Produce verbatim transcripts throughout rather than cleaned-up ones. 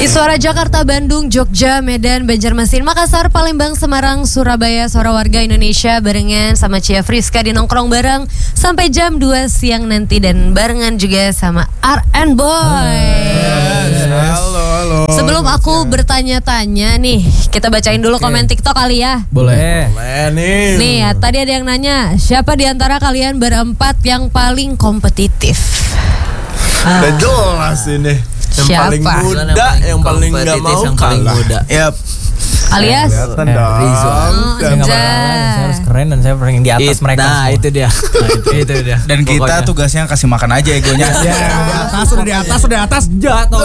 Suara Jakarta, Bandung, Jogja, Medan, Banjarmasin, Makassar, Palembang, Semarang, Surabaya, suara warga Indonesia barengan sama Cia Friska di nongkrong bareng sampai jam dua siang nanti dan barengan juga sama R and Boy. Yes. Halo, halo. Sebelum aku bertanya-tanya nih, kita bacain dulu komen TikTok kali ya. Boleh. Boleh nih. Nih ya, tadi ada yang nanya, siapa di antara kalian berempat yang paling kompetitif? Udah jelas ini. Yang Siapa? paling muda, yang paling nggak mau yang paling kalah. muda. Yap. Alias? Kelihatan dong. Oh, Saya nggak Jan. bakalan, saya harus keren dan saya paling di atas It- mereka. Nah semua. itu dia. Nah, itu, itu dia. Dan kita Pokoknya. tugasnya kasih makan aja egonya. Ya, di atas, udah di atas, udah di atas. Jatuh.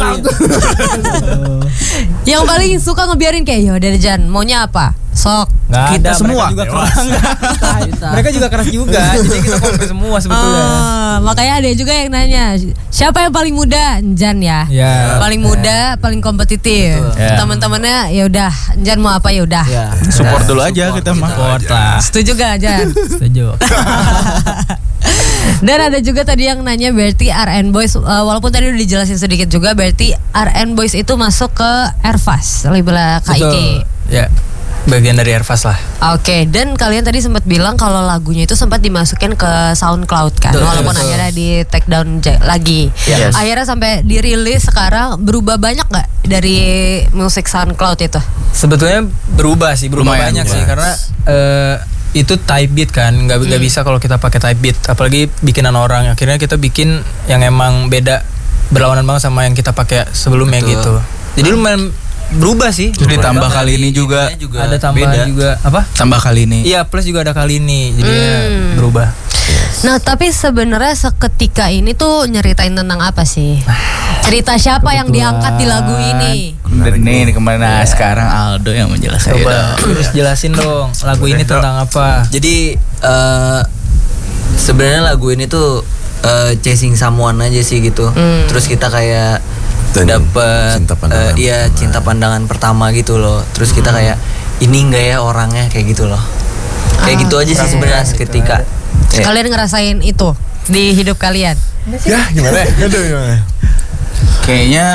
Yang paling suka ngebiarin kayak, yaudah deh Jan, maunya apa? Sok. Nggak Kita ada, semua. mereka juga keras. Mereka juga keras juga. Jadi kita kompet semua sebetulnya. Ah, makanya ada juga yang nanya, siapa yang paling muda? Jan ya. Ya. Paling muda, paling kompetitif. Ya. Teman-temannya ya udah, Jan mau apa ya udah. Ya. Support dulu aja kita mah. Support lah. Setuju gak Jan? Setuju. Dan ada juga tadi yang nanya berarti R and Boys, uh, walaupun tadi udah dijelasin sedikit juga, berarti R and Boys itu masuk ke Airfast, label K I K. Betul. Ya. Bagian dari Airfast lah. Oke, dan kalian tadi sempat bilang kalau lagunya itu sempat dimasukin ke SoundCloud kan, Betul, walaupun betul. akhirnya di take down j- lagi. Yes. Akhirnya sampai dirilis sekarang, berubah banyak nggak dari musik SoundCloud itu? Sebetulnya berubah sih, berubah Lumayan, banyak sih lumayan. karena eh, itu type beat kan, nggak nggak Hmm. bisa kalau kita pakai type beat, apalagi bikinan orang. Akhirnya kita bikin yang emang beda, berlawanan banget sama yang kita pakai sebelumnya. Betul. Gitu. Jadi lumayan berubah sih. Terus ditambah kali ini juga, ada tambah beda. juga apa? Tambah kali ini. Iya, plus juga ada kali ini, jadi Hmm. berubah. Nah, tapi sebenarnya seketika ini tuh nyeritain tentang apa sih? Cerita siapa yang diangkat di lagu ini? Dan nih kemana sekarang Aldo yang menjelaskan. Coba terus jelasin dong lagu ini tentang apa? Jadi eh, sebenarnya lagu ini tuh eh, chasing someone aja sih gitu. Hmm. Terus kita kayak Dan dapet cinta pandangan eh, iya pertama. cinta pandangan pertama gitu loh. Terus kita kayak ini enggak ya orangnya kayak gitu loh. Kayak Ah, gitu aja sih oke. sebenarnya seketika. Ya. Kalian ngerasain itu di hidup kalian? Ya gimana? Aduh gimana? Kayaknya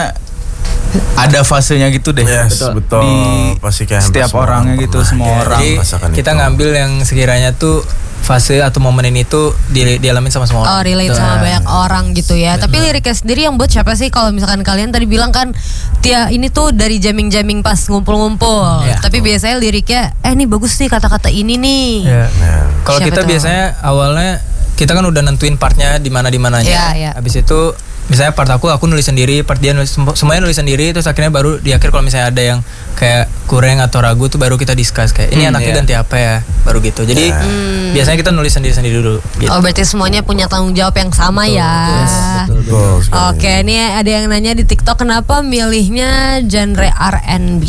ada fasenya gitu deh. Yes, betul. Di Pasti kayak hampir setiap semua orangnya orang gitu, pernah semua ya, orang. Jadi merasakan kita itu. ngambil yang sekiranya tuh fase atau momen ini tuh di, dialamin sama semua orang. Oh, relate sama banyak orang gitu ya. Tapi liriknya sendiri yang buat siapa sih? Kalau misalkan kalian tadi bilang kan, Tia ini tuh dari jamming-jamming pas ngumpul-ngumpul. Ya. Tapi biasanya liriknya, eh ini bagus nih kata-kata ini nih. Ya. Ya. Kalau Siapa kita tuh? biasanya awalnya kita kan udah nentuin partnya di mana di mananya. Iya, iya. Habis itu misalnya part aku aku nulis sendiri, part dia nulis, sem- semuanya nulis sendiri, terus akhirnya baru di akhir kalau misalnya ada yang kayak kurang atau ragu tuh baru kita discuss kayak ini Hmm, anaknya iya. ganti apa ya, baru gitu. Jadi Hmm. biasanya kita nulis sendiri-sendiri dulu gitu. Oh, berarti semuanya punya tanggung jawab yang sama ya. Betul sekali. Oke, ini ada yang nanya di TikTok, kenapa milihnya genre R and B?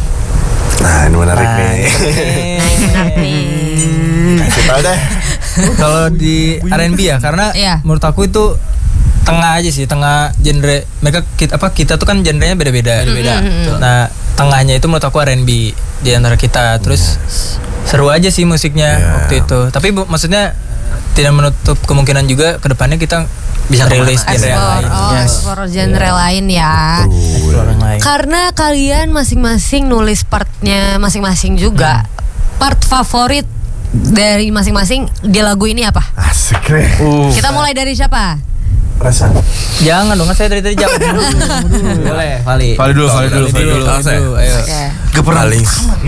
Nah ini menarik nih. Nah, ini benar nih. Kasih tau deh. Kalau di R and B ya, karena Iya. menurut aku itu tengah aja sih, tengah genre. Mereka kita apa kita tuh kan genrenya beda-beda. Mm-hmm. Betul. Nah, tengahnya itu menurut aku R and B di antara kita. Terus seru aja sih musiknya Yeah. waktu itu. Tapi bu, maksudnya tidak menutup kemungkinan juga kedepannya kita bisa Kemana? rilis genre yang Explore, lain. oh, Yes. explore genre lain ya. Explore yang lain. Karena kalian masing-masing nulis partnya masing-masing juga. Part favorit dari masing-masing di lagu ini apa? Asik deh. Uh. Kita mulai dari siapa? Rasa. Jangan dong, kan saya dari tadi jawab dulu. Boleh, Vali. Vali dulu, Vali dulu, Vali dulu. Vali dulu, ayo. Oke. Gak pernah Paling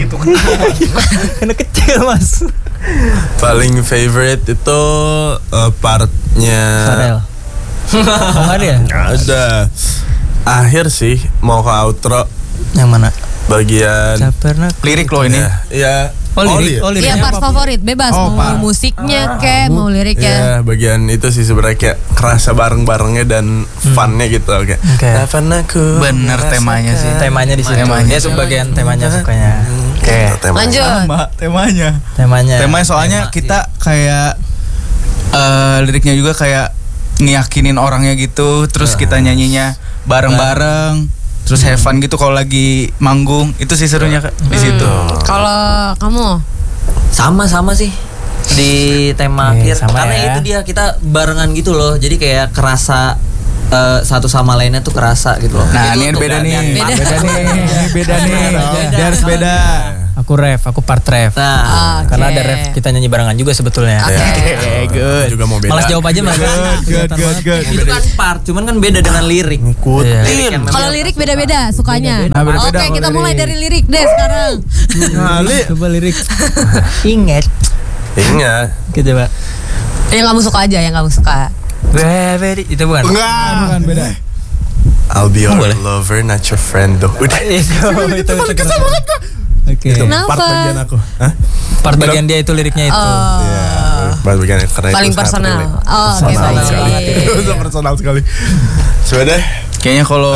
Karena kecil, Mas. paling favorite itu uh, partnya. Farel. Oh, nggak ada ya? Ada. Akhir sih mau ke outro Yang mana? bagian. Caperna. lirik lo ini. Ya, ya. Oh, lirik. Oh, Iya, liriknya part apa? favorit bebas, Oh, mau part. musiknya kayak mau liriknya. Ya, bagian itu sih sebenarnya kayak kerasa bareng-barengnya dan funnya gitu kayak. Oke. Kapan aku Bener temanya sih. Temanya di situ. Temanya. Dia sebagian temanya sukanya. Oke. Lanjut. Sama temanya. Temanya. Temanya soalnya Tema, kita kayak eh, liriknya juga kayak ngeyakinin orangnya gitu, terus kita nyanyinya bareng-bareng, terus have fun gitu kalau lagi manggung. Itu sih serunya Kak, di situ. Hmm, Kalau kamu? Sama-sama sih di tema Oke, akhir sama karena ya. itu dia kita barengan gitu loh. Jadi kayak kerasa uh, satu sama lainnya tuh kerasa gitu loh. Nah, Itu ini untuk beda nih. Beda. Beda nih. Ini beda nih. Dia harus beda. Aku ref, aku part ref. Nah, Oke. Karena ada ref kita nyanyi barengan juga sebetulnya. Oke. Ya, good. Juga mau beda. Malas jawab aja mas. Good, good, good. itu kan part, cuman kan beda dengan lirik. Ngikut. Iya. Lirik yang Kalau memang- lirik beda-beda sukanya. Nah, beda-beda Oke, kalau kita lirik. mulai dari lirik deh sekarang. Kali. Coba lirik. Ingat. Ingat. Kita coba. Yang kamu suka aja, yang kamu suka. Baby, itu bukan. Enggak. Bukan beda. I'll be your boleh. lover, not your friend. Tuh. Udah. itu itu itu kesel banget kok. Oke. Itu Kenapa? part bagian aku. Hah? Part bagian dia itu liriknya itu. Oh. Iya, part bagian karena itu Paling sangat personal. relate. Oh, oke, Personal baik. sekali. Itu personal sekali. Coba deh. Kayaknya kalau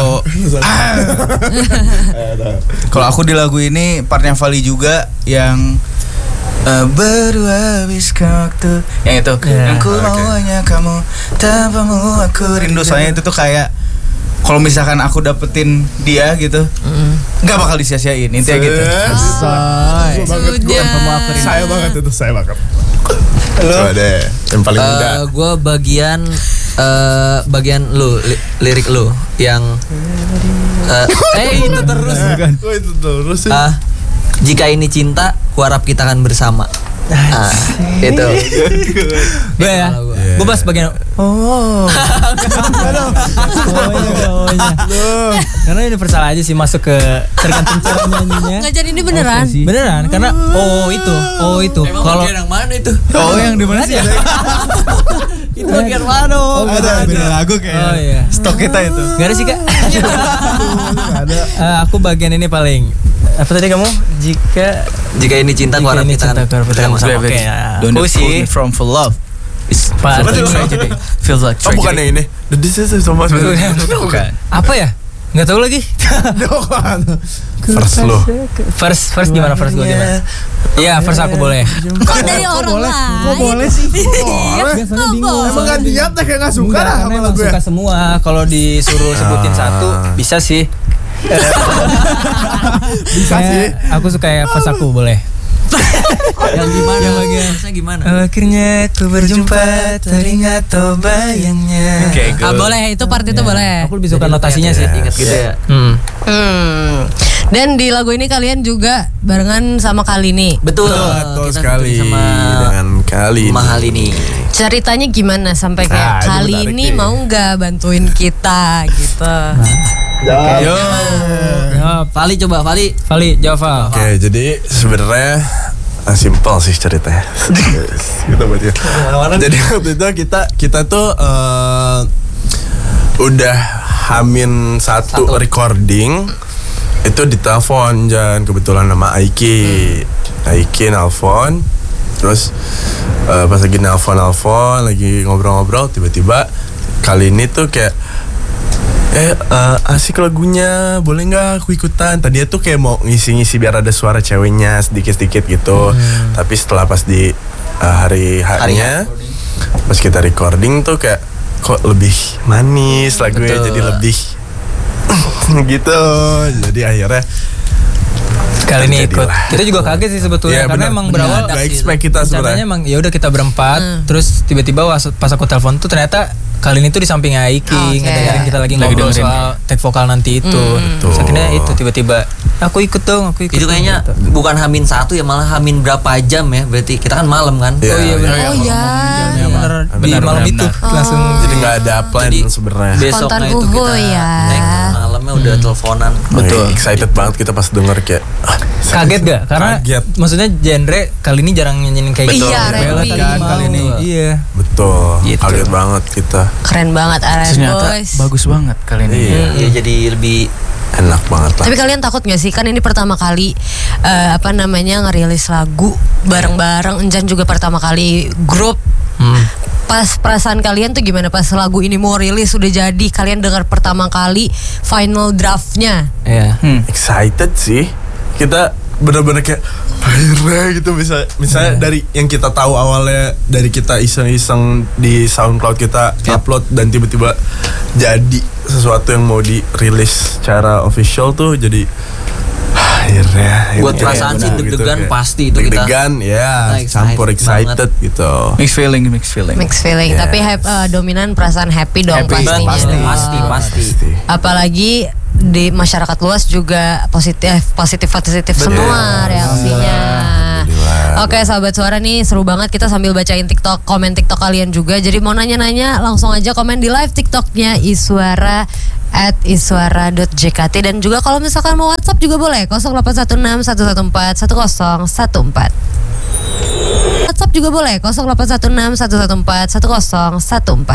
kalau aku di lagu ini partnya Vali juga yang eh, berdua habis waktu yang itu Ya. yang ku Oke. mau hanya kamu tanpamu aku rindu soalnya itu tuh kayak kalau misalkan aku dapetin dia gitu nggak bakal disia-siain intinya gitu. Say. Sudah. Saya banget itu, saya banget. Coba deh, yang paling muda. Uh, gue bagian uh, bagian lu li- lirik lu yang uh, eh itu terus Oh itu terus sih. ah jika ini cinta kuharap kita akan bersama. Ah, itu. Gue ya. Kalau gua. Gue bahas bagian. Oh. oh iya, oh iya. Karena ini persalah aja sih masuk ke tergantung cara nyanyinya. Nggak jadi ini beneran. Oke sih. Beneran karena oh itu, oh itu. Emang Kalau bagian yang mana itu? Oh yang di mana sih? Itu bagian mana? Oh, Ada beda lagu kayak. Oh, iya. Stok kita itu. Gak ada sih kak. Ada. Eh, aku bagian ini paling. Apa tadi kamu? Jika Jika ini cinta jika kuharap ini kita cinta akan kuharap kita akan bersama. Oke. Don't ya. you Aku pull sih. me from for love. It's Pak, feels like betul. tragedy. Feels like Oh bukan tragedy. yang ini. The This is so much. Bukan. Apa ya? Nggak tahu lagi. Bukan. First lo. First, first gimana? First gue gimana? Iya, first aku boleh. Kok dari orang lain? Kok boleh sih? Iya, Biasanya kok bingung. boleh? Emang kan niat deh kayak gak suka Enggak, lah karena sama emang lagu ya. suka semua. Kalau disuruh sebutin Ah. satu, bisa sih. Bisa sih. Aku suka ya pas aku boleh. yang gimana? Yang bagian. Harusnya gimana? Akhirnya ku berjumpa, teringat oh bayangnya. Oke, Ah, good. boleh, itu part itu boleh. Aku lebih suka notasinya sih. Ingat gitu ya. Hmm. Hmm. Dan di lagu ini kalian juga barengan sama Kalini. Betul. Betul Kita sekali sama dengan kali ini. mahal ini. Ceritanya gimana sampai kayak Ah, ini kali menarik ini nih. mau nggak bantuin kita gitu? Yo. Ya, Vali coba Vali. Vali, jawab Val. Oke, jadi sebenarnya uh, simpel sih ceritanya. Gitu buat ya. Jadi waktu itu kita kita tuh uh, udah hamin satu, Satu. recording itu ditelepon Jan kebetulan nama Aiki. Aiki nelfon. Terus uh, pas lagi nelfon nelfon lagi ngobrol-ngobrol tiba-tiba kali ini tuh kayak eh uh, asik lagunya boleh nggak aku ikutan. Tadinya tuh kayak mau ngisi-ngisi biar ada suara ceweknya sedikit-sedikit gitu. Tapi setelah pas di uh, hari harinya pas kita recording tuh kayak kok lebih manis lagunya. Betul. Jadi lebih gitu. Jadi akhirnya Kali ini ikut. terjadilah. Kita juga kaget sih sebetulnya Iya, karena benar. emang Benar. berawal Nggak expect kita rencananya sebenarnya. emang ya udah kita berempat, Hmm. terus tiba-tiba was- pas aku telepon tuh ternyata kali ini tuh di samping Aiki, Oke. ngedengerin kita lagi Lagi ngobrol dengerin. soal take vokal nanti itu. Hmm. Terus akhirnya itu tiba-tiba aku ikut dong, aku ikut. Itu dong, kayaknya gitu. bukan hamin satu ya, malah hamin berapa jam ya? Berarti kita kan malam kan? Iya, Oh iya benar. Oh iya. Ya, benar. Di Benar, malam benar, itu benar. langsung jadi nggak ada plan Jadi- sebenarnya. Besoknya Spontan itu kita uhu ya. next malamnya udah teleponan. Betul. Excited banget kita pas denger kayak ah, kaget gak? Karena Kaget. maksudnya genre kali ini jarang nyanyiin kayak Betul. gitu. Iya, Bella R and B. tadi Kan, mau. kali ini. Iya. betul. Gitu. Kaget banget kita. Keren banget R and B Ternyata Boys. bagus banget kali ini. Iya. Iya jadi lebih Enak banget lah. Tapi kalian takut gak sih? Kan ini pertama kali eh, apa namanya ngerilis lagu bareng-bareng. Enjan juga pertama kali grup. Hmm. Pas perasaan kalian tuh gimana pas lagu ini mau rilis sudah jadi kalian dengar pertama kali final draftnya? Iya. Hmm. Excited sih. Kita bener-bener kayak akhirnya gitu bisa misalnya dari yang kita tahu awalnya dari kita iseng-iseng di SoundCloud kita upload dan tiba-tiba jadi sesuatu yang mau dirilis secara official tuh jadi akhirnya Buat ini perasaan ya, sih benar, deg-degan kayak pasti itu kita. deg-degan ya, Kita campur excited excited gitu. Mixed feeling, mixed feeling. Mixed feeling, Yeah. tapi hap- eh, dominan perasaan happy dong Happy, pastinya. Pasti, dong. pasti, pasti. Pasti. Apalagi di masyarakat luas juga positif, positif, positif semua reaksinya. Alhamdulillah. Oke sahabat suara nih seru banget kita sambil bacain TikTok, komen TikTok kalian juga. Jadi mau nanya-nanya langsung aja komen di live TikToknya Iswara at iswara dot j k t dan juga kalau misalkan mau WhatsApp juga boleh nol delapan satu enam satu satu empat satu nol satu empat. WhatsApp juga boleh nol delapan satu enam satu satu empat satu nol satu empat.